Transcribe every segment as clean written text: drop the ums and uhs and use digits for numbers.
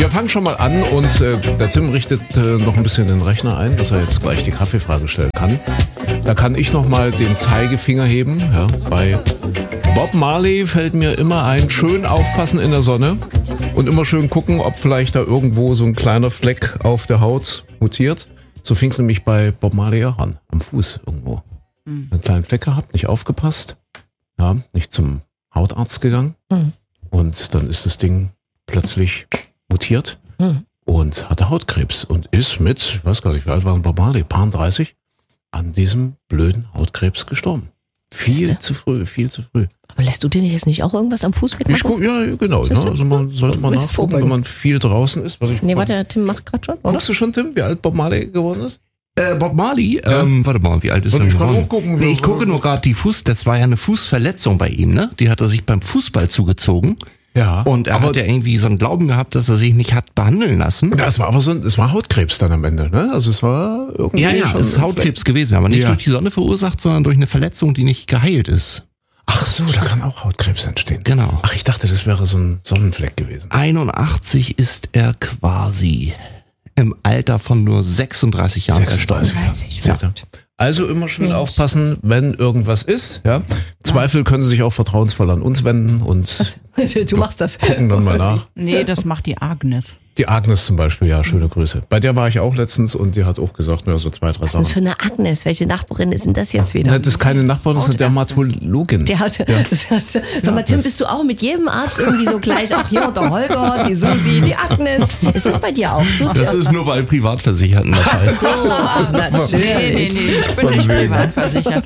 Wir fangen schon mal an und der Tim richtet noch ein bisschen den Rechner ein, dass er jetzt gleich die Kaffeefrage stellen kann. Da kann ich noch mal den Zeigefinger heben. Ja, bei Bob Marley fällt mir immer ein, schön aufpassen in der Sonne und immer schön gucken, ob vielleicht da irgendwo so ein kleiner Fleck auf der Haut mutiert. So fing es nämlich bei Bob Marley auch an, am Fuß irgendwo. Einen kleinen Fleck gehabt, nicht aufgepasst, ja, nicht zum Hautarzt gegangen und dann ist das Ding plötzlich mutiert und hatte Hautkrebs und ist mit, ich weiß gar nicht, wie alt war Bob Marley, paar 30, an diesem blöden Hautkrebs gestorben. Viel zu früh. Aber lässt du dir jetzt nicht auch irgendwas am Fuß mitmachen? Ja, genau. Ne? Also man sollte mal nachgucken, wenn man viel draußen ist. Warte, Tim macht gerade schon, oder? Guckst du schon, Tim, wie alt Bob Marley geworden ist? Bob Marley? Warte mal, wie alt ist er geworden? Ich gucke nur gerade das war ja eine Fußverletzung bei ihm, ne? Die hat er sich beim Fußball zugezogen. Ja. Und er hat ja irgendwie so einen Glauben gehabt, dass er sich nicht hat behandeln lassen. Ja, es war aber es war Hautkrebs dann am Ende, ne? Also es war irgendwie es ist Hautkrebs gewesen, aber nicht durch die Sonne verursacht, sondern durch eine Verletzung, die nicht geheilt ist. Ach so, da kann auch Hautkrebs entstehen. Genau. Ach, ich dachte, das wäre so ein Sonnenfleck gewesen. 81 ist er quasi im Alter von nur 36 Jahren verstorben. 36, ja. Also immer schön aufpassen, wenn irgendwas ist. Ja? Zweifel können Sie sich auch vertrauensvoll an uns wenden und du machst das. Gucken dann mal nach. Nee, das macht die Agnes. Die Agnes zum Beispiel, ja, schöne Grüße. Bei der war ich auch letztens und die hat auch gesagt, so 2, 3 Sachen. Was für eine Agnes? Welche Nachbarin ist denn das jetzt wieder? Das ist keine Nachbarin, das ist eine Dermatologin. Sag mal, Tim, bist du auch mit jedem Arzt irgendwie so gleich? Auch hier der Holger, die Susi, die Agnes. Ist das bei dir auch so? Das ist nur bei Privatversicherten der Fall. So, natürlich. Nee, ich bin nicht privatversichert.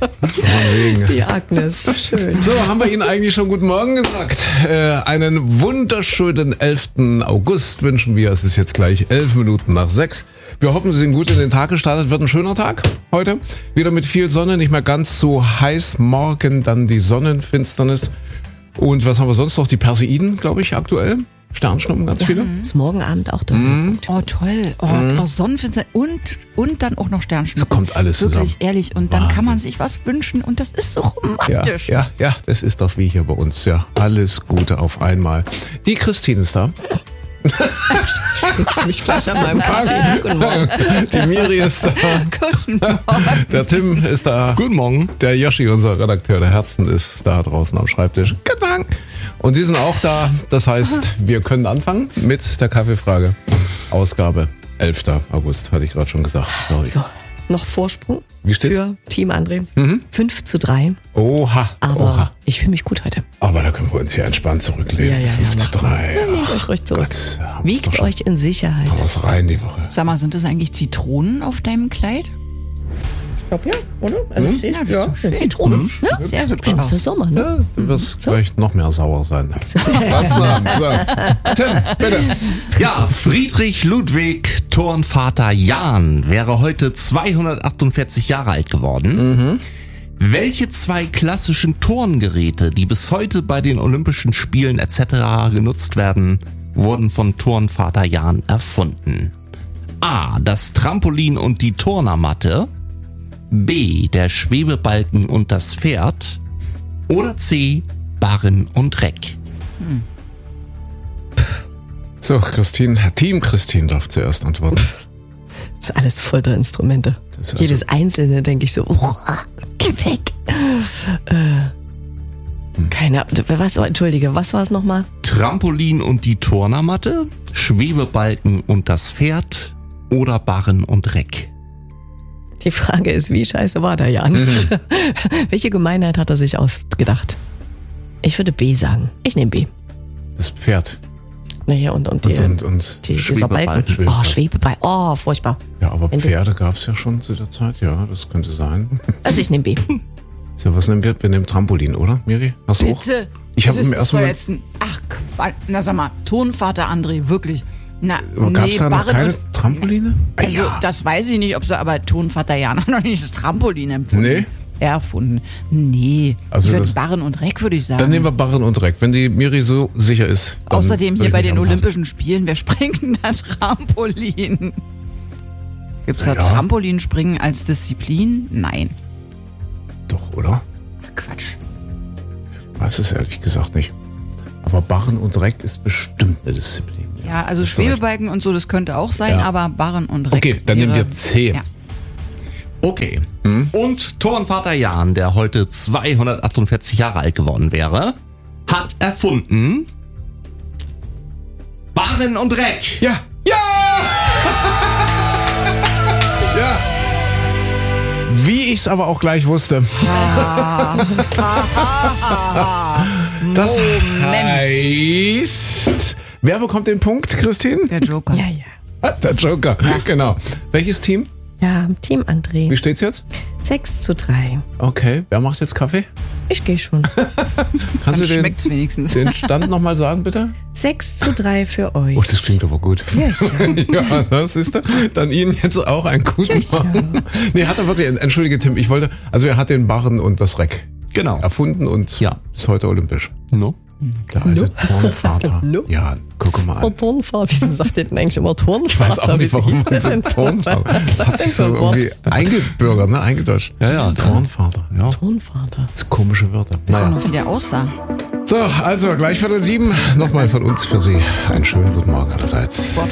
Die Agnes, schön. So, haben wir Ihnen eigentlich schon guten Morgen gesagt. Einen wunderschönen 11. August wünschen wir. Es ist jetzt gleich 11 Minuten nach 6. Wir hoffen, Sie sind gut in den Tag gestartet. Wird ein schöner Tag heute. Wieder mit viel Sonne, nicht mehr ganz so heiß. Morgen dann die Sonnenfinsternis. Und was haben wir sonst noch? Die Perseiden, glaube ich, aktuell. Sternschnuppen, ganz viele. Ist morgen Abend auch da. Oh, toll. Sonnenfinster und dann auch noch Sternschnuppen. Es kommt alles zusammen. Wirklich, ehrlich. Und dann kann man sich was wünschen und das ist so romantisch. Ja, das ist doch wie hier bei uns. Ja, alles Gute auf einmal. Die Christine ist da. Ich mich gleich an meinem Kaffee. Guten Morgen. Die Miri ist da. Guten Morgen. Der Tim ist da. Guten Morgen. Der Yoshi, unser Redakteur der Herzen, ist da draußen am Schreibtisch. Guten Morgen. Und Sie sind auch da. Das heißt, wir können anfangen mit der Kaffeefrage. Ausgabe 11. August, hatte ich gerade schon gesagt. So, noch Vorsprung Wie steht's? für Team André. 5:3. Oha. Aber ich fühle mich gut heute. Aber da können wir uns hier entspannt zurücklehnen. Ja, 5:3. Nehmt euch ruhig zurück. Gott, haben wir's doch Wiegt schon. euch in Sicherheit. Haben wir's rein die Woche. Sag mal, sind das eigentlich Zitronen auf deinem Kleid? Ich glaube ja, oder? Also ich sehe Ja, das ist so schön. Zitronen. Ja, Sehr hübsch das ist aus. der Sommer, ne? Ja, du wirst gleich noch mehr sauer sein. Tim, bitte. Ja, Friedrich Ludwig Turnvater Jahn wäre heute 248 Jahre alt geworden. Welche 2 klassischen Turngeräte, die bis heute bei den Olympischen Spielen etc. genutzt werden, wurden von Turnvater Jahn erfunden? A. Das Trampolin und die Turnermatte. B. Der Schwebebalken und das Pferd. Oder C. Barren und Reck. So, Team Christine darf zuerst antworten. Das ist alles voll der Instrumente. Das ist also- Jedes einzelne denke ich so, geh weg. Keine Ahnung, Entschuldige, was war es nochmal? Trampolin und die Turnermatte, Schwebebalken und das Pferd oder Barren und Reck. Die Frage ist, wie scheiße war der Jan? Welche Gemeinheit hat er sich ausgedacht? Ich würde B sagen. Ich nehme B. Das Pferd. Naja, und dieser Balken. Oh, Schwebebalken. Oh, furchtbar. Ja, aber Pferde gab es ja schon zu der Zeit. Ja, das könnte sein. Also ich nehme B. So, was nehmen wir? Wir nehmen Trampolin, oder, Miri? Hast du auch? Bitte. Ich habe Das im ist ersten doch Moment... jetzt Ach, Quatsch. Na sag mal, Turnvater André, wirklich. Na, Gab es da noch Barren keine und- Trampoline? Also, das weiß ich nicht, ob sie, aber Tonvater Jan hat noch nicht das Trampolin empfunden. Nee. Erfunden. Nee. Also Ich würde das- Barren und Reck, würde ich sagen. Dann nehmen wir Barren und Reck. Wenn die Miri so sicher ist. Dann Außerdem würde hier ich bei mich den anpassen. Olympischen Spielen, wer springt denn da Trampolin? Gibt's da Ja. Trampolinspringen als Disziplin? Nein. Doch, oder? Ach, Quatsch. Weiß es ehrlich gesagt nicht. Aber Barren und Reck ist bestimmt eine Disziplin. Ja, also hast du recht. Schwebebalken und so, das könnte auch sein, Ja. aber Barren und Reck. Okay, dann nehmen wir C. Ja. Okay. Und Turnvater Jan, der heute 248 Jahre alt geworden wäre, hat erfunden Barren und Reck. Ja! Ja! Ja! Wie ich es aber auch gleich wusste. Das heißt, wer bekommt den Punkt, Christine? Der Joker. Ja, ja. Ah, der Joker, genau. Welches Team? Ja, Team André. Wie steht's jetzt? 6:3. Okay, wer macht jetzt Kaffee? Ich gehe schon. Kannst Dann du schmeckt's wenigstens. den Stand nochmal sagen, bitte? 6:3 für euch. Oh, das klingt aber gut. Ja, ja. Ja, das ist er. Dann Ihnen jetzt auch einen guten Morgen. Nee, hat er wirklich, entschuldige Tim, also er hat den Barren und das Reck Genau. erfunden und Ja. ist heute olympisch. No? Der alte Turnvater. No. Ja, guck mal an. Turnvater. Wieso sagt ihr denn eigentlich immer Turnvater? Ich weiß auch nicht, Wieso warum hieß man der so denn Turnvater. Das hat sich so denn für ein Wort? irgendwie eingebürgert, ne? Eingedeutscht. Ja. Turnvater, ja. Turnvater. Das sind komische Wörter. Weißt du Naja. noch, wie der aussah? So, also gleich 6:45. Nochmal von uns für Sie einen schönen guten Morgen allerseits.